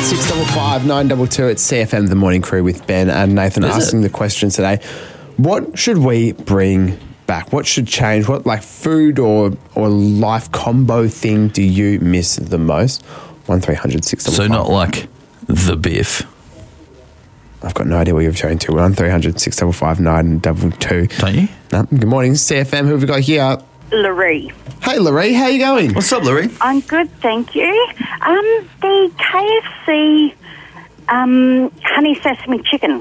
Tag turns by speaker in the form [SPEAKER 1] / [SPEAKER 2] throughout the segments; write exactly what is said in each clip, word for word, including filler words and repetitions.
[SPEAKER 1] six five five nine two two. It's C F M, the morning crew with Ben and Nathan
[SPEAKER 2] Is
[SPEAKER 1] asking
[SPEAKER 2] it?
[SPEAKER 1] the question today. What should we bring back? What should change? What like food or or life combo thing do you miss the most? One three hundred six five five.
[SPEAKER 2] So not like the biff.
[SPEAKER 1] I've got no idea what you're referring to. One three hundred six five five nine two two.
[SPEAKER 2] Don't you?
[SPEAKER 1] No. Good morning, C F M. Who have we got here?
[SPEAKER 3] Laree.
[SPEAKER 1] Hey, Laree. How you going?
[SPEAKER 2] What's up, Larry?
[SPEAKER 3] I'm good, thank you. Um, the K F C um, honey sesame chicken.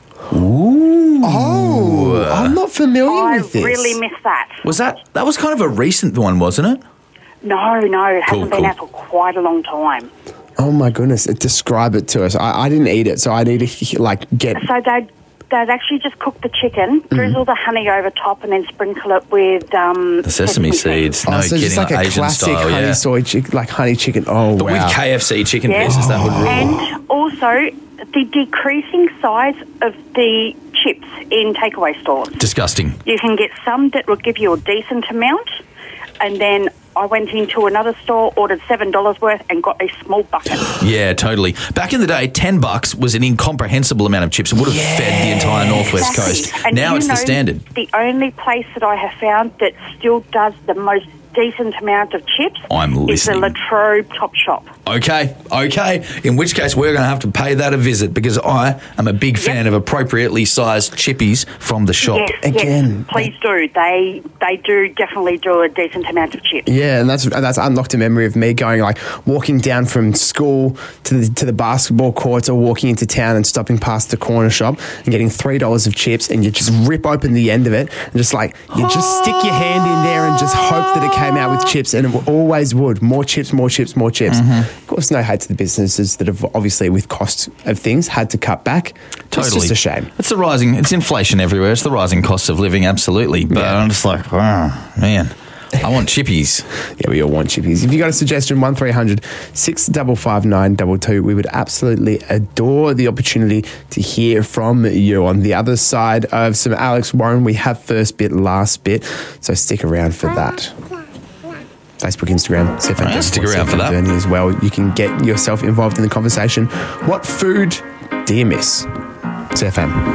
[SPEAKER 2] Ooh.
[SPEAKER 1] Oh, I'm not familiar
[SPEAKER 3] I
[SPEAKER 1] with this.
[SPEAKER 3] really miss that.
[SPEAKER 2] Was that, that was kind of a recent one, wasn't it?
[SPEAKER 3] No, no, it
[SPEAKER 2] Cool,
[SPEAKER 3] hasn't been
[SPEAKER 2] cool.
[SPEAKER 3] out for quite a long time.
[SPEAKER 1] Oh my goodness! Describe it to us. I, I didn't eat it, so I need to like get.
[SPEAKER 3] So they'd, they'd actually just cook the chicken,
[SPEAKER 2] Mm-hmm.
[SPEAKER 3] drizzle the honey over top, and then sprinkle it with um,
[SPEAKER 2] The sesame seeds. No
[SPEAKER 1] Oh, so
[SPEAKER 2] kidding,
[SPEAKER 1] just like
[SPEAKER 2] like
[SPEAKER 1] a
[SPEAKER 2] Asian
[SPEAKER 1] classic
[SPEAKER 2] style,
[SPEAKER 1] honey
[SPEAKER 2] yeah.
[SPEAKER 1] soy chicken, like honey chicken. Oh
[SPEAKER 2] But
[SPEAKER 1] wow!
[SPEAKER 2] with K F C chicken
[SPEAKER 3] Yeah.
[SPEAKER 2] pieces, that would rule.
[SPEAKER 3] And also the decreasing size of the chips in takeaway stores.
[SPEAKER 2] Disgusting.
[SPEAKER 3] You can get some that will give you a decent amount, and then I went into another store, ordered seven dollars worth, and got a small bucket.
[SPEAKER 2] Yeah, totally. Back in the day, ten bucks was an incomprehensible amount of chips and would have fed the entire Northwest Coast.
[SPEAKER 3] And
[SPEAKER 2] Now
[SPEAKER 3] you
[SPEAKER 2] it's the
[SPEAKER 3] know,
[SPEAKER 2] standard.
[SPEAKER 3] The only place that I have found that still does the most decent amount of chips
[SPEAKER 2] I'm
[SPEAKER 3] is the
[SPEAKER 2] listening.
[SPEAKER 3] Latrobe Top Shop.
[SPEAKER 2] Okay, okay. In which case, we're going to have to pay that a visit because I am a big fan of appropriately sized chippies from the shop.
[SPEAKER 3] Yes,
[SPEAKER 1] Again,
[SPEAKER 3] yes, please do. They they do definitely do a decent amount of chips.
[SPEAKER 1] Yeah, and that's that's unlocked a memory of me going like walking down from school to the to the basketball courts or walking into town and stopping past the corner shop and getting three dollars of chips, and you just rip open the end of it and just like you just stick your hand in there and just hope that it came out with chips, and it always would. More chips, more chips, more chips. Of course, no hate to the businesses that have obviously, with cost of things, had to cut back.
[SPEAKER 2] Totally.
[SPEAKER 1] It's just a shame.
[SPEAKER 2] It's the rising, it's inflation everywhere. It's the rising costs of living, absolutely. But
[SPEAKER 1] Yeah.
[SPEAKER 2] I'm just like, oh, man, I want chippies.
[SPEAKER 1] Yeah, we all want chippies. If you got a suggestion, one three hundred six five five nine two two, we would absolutely adore the opportunity to hear from you. On the other side of some Alex Warren, we have first bit, last bit, so stick around for that. Facebook, Instagram, C F M.
[SPEAKER 2] Yeah, stick around for that.
[SPEAKER 1] As well. You can get yourself involved in the conversation. What food do you miss? C F M.